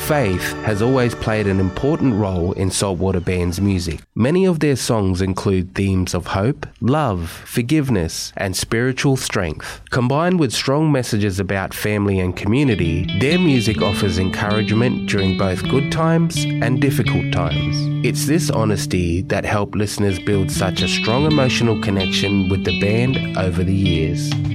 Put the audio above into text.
Faith has always played an important role in Saltwater Band's music. Many of their songs include themes of hope, love, forgiveness, and spiritual strength. Combined with strong messages about family and community, their music offers encouragement during both good times and difficult times. It's this honesty that helped listeners build such a strong emotional connection with the band over the years.